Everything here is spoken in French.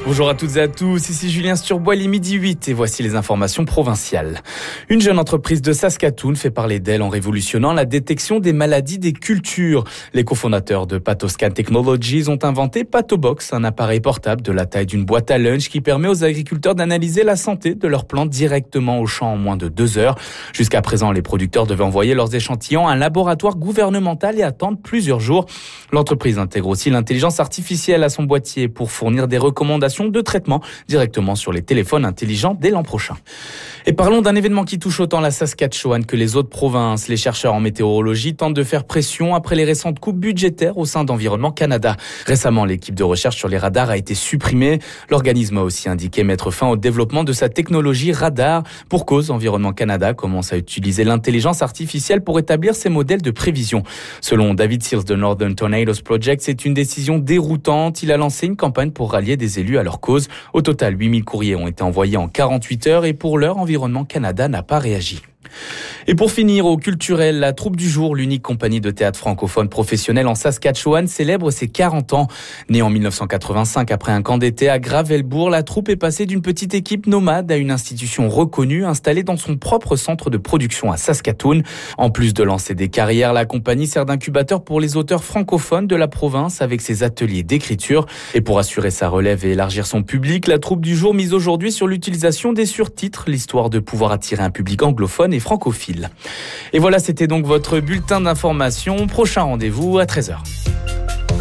Bonjour à toutes et à tous, ici Julien Sturbois, il est midi 8 et voici les informations provinciales. Une jeune entreprise de Saskatoon fait parler d'elle en révolutionnant la détection des maladies des cultures. Les cofondateurs de Pathoscan Technologies ont inventé Pathobox, un appareil portable de la taille d'une boîte à lunch qui permet aux agriculteurs d'analyser la santé de leurs plantes directement au champ en moins de 2 heures. Jusqu'à présent, les producteurs devaient envoyer leurs échantillons à un laboratoire gouvernemental et attendre plusieurs jours. L'entreprise intègre aussi l'intelligence artificielle à son boîtier pour fournir des recommandations de traitement directement sur les téléphones intelligents dès l'an prochain. Et parlons d'un événement qui touche autant la Saskatchewan que les autres provinces. Les chercheurs en météorologie tentent de faire pression après les récentes coupes budgétaires au sein d'Environnement Canada. Récemment, l'équipe de recherche sur les radars a été supprimée. L'organisme a aussi indiqué mettre fin au développement de sa technologie radar. Pour cause, Environnement Canada commence à utiliser l'intelligence artificielle pour établir ses modèles de prévision. Selon David Seals de Northern Tornadoes Project, c'est une décision déroutante. Il a lancé une campagne pour rallier des élus à leur cause. Au total, 8000 courriers ont été envoyés en 48 heures et pour l'heure, Environnement Canada n'a pas réagi. Et pour finir, au culturel, la Troupe du Jour, l'unique compagnie de théâtre francophone professionnelle en Saskatchewan, célèbre ses 40 ans. Née en 1985 après un camp d'été à Gravelbourg, la troupe est passée d'une petite équipe nomade à une institution reconnue installée dans son propre centre de production à Saskatoon. En plus de lancer des carrières, la compagnie sert d'incubateur pour les auteurs francophones de la province avec ses ateliers d'écriture. Et pour assurer sa relève et élargir son public, la Troupe du Jour mise aujourd'hui sur l'utilisation des surtitres, l'histoire de pouvoir attirer un public anglophone et francophile. Et voilà, c'était donc votre bulletin d'information. Prochain rendez-vous à 13h.